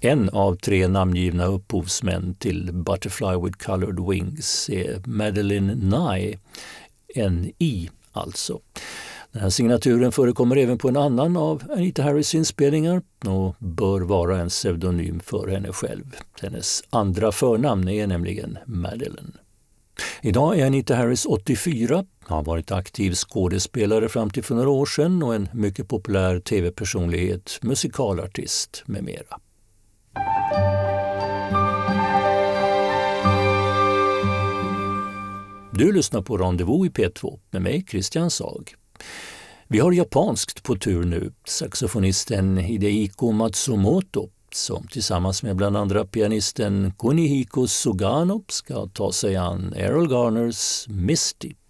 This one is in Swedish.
En av 3 namngivna upphovsmän till Butterfly with Colored Wings är Madeline Nye, en I alltså. Den här signaturen förekommer även på en annan av Anita Harris inspelningar och bör vara en pseudonym för henne själv. Hennes andra förnamn är nämligen Madeline. Idag är Anita Harris 84, har varit aktiv skådespelare fram till för några år sedan och en mycket populär tv-personlighet, musikalartist med mera. Du lyssnar på Rendezvous i P2 med mig, Christian Sag. Vi har japanskt på tur nu. Saxofonisten Hidehiko Matsumoto, som tillsammans med bland andra pianisten Kunihiko Sugano ska ta sig an Errol Garners Misty.